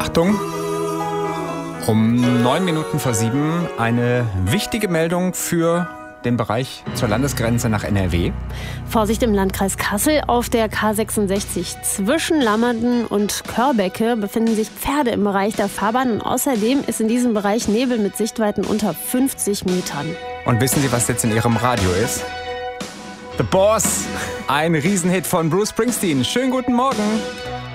Achtung, um 7:09 eine wichtige Meldung für den Bereich zur Landesgrenze nach NRW. Vorsicht im Landkreis Kassel. Auf der K66 zwischen Lammerden und Körbecke befinden sich Pferde im Bereich der Fahrbahn. Und außerdem ist in diesem Bereich Nebel mit Sichtweiten unter 50 Metern. Und wissen Sie, was jetzt in Ihrem Radio ist? The Boss, ein Riesenhit von Bruce Springsteen. Schönen guten Morgen.